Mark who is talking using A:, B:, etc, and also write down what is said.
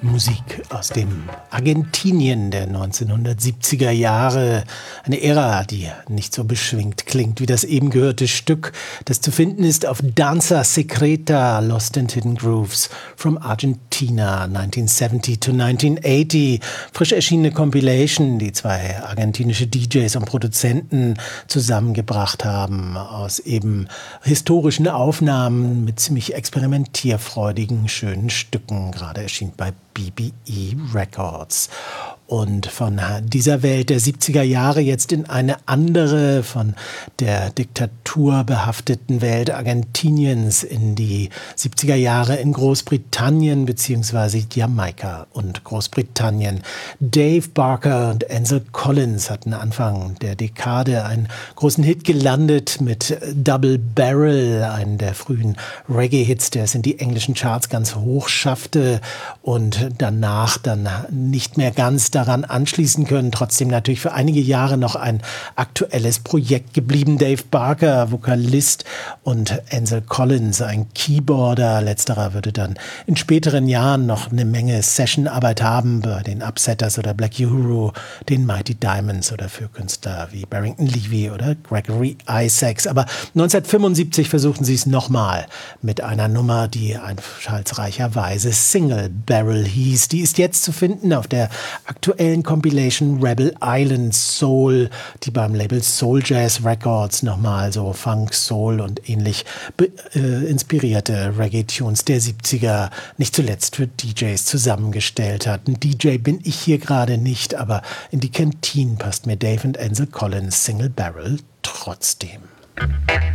A: Musik aus dem Argentinien der 1970er Jahre. Eine Ära, die nicht so beschwingt klingt wie das eben gehörte Stück, das zu finden ist auf Danza Secreta, Lost and Hidden Grooves from Argentina 1970 to 1980. Frisch erschienene Compilation, die zwei argentinische DJs und Produzenten zusammengebracht haben aus eben historischen Aufnahmen mit ziemlich experimentierfreudigen, schönen Stücken, gerade erschien bei BBE Records. Und von dieser Welt der 70er Jahre jetzt in eine andere, von der Diktatur behafteten Welt Argentiniens, in die 70er Jahre in Großbritannien bzw. Jamaika und Großbritannien. Dave Barker und Ansel Collins hatten Anfang der Dekade einen großen Hit gelandet mit Double Barrel, einen der frühen Reggae-Hits, der es in die englischen Charts ganz hoch schaffte und danach dann nicht mehr ganz daran anschließen können. Trotzdem natürlich für einige Jahre noch ein aktuelles Projekt geblieben. Dave Barker, Vokalist, und Ansel Collins, ein Keyboarder. Letzterer würde dann in späteren Jahren noch eine Menge Sessionarbeit haben bei den Upsetters oder Black Uhuru, den Mighty Diamonds oder für Künstler wie Barrington Levy oder Gregory Isaacs. Aber 1975 versuchten sie es nochmal mit einer Nummer, die einfallsreicherweise Single Barrel hieß. Die ist jetzt zu finden auf der aktuellen Compilation Rebel Island Soul, die beim Label Soul Jazz Records nochmal so Funk, Soul und ähnlich inspirierte Reggae-Tunes der 70er nicht zuletzt für DJs zusammengestellt hat. Ein DJ bin ich hier gerade nicht, aber in die Kantine passt mir Dave und Ansel Collins Single Barrel trotzdem.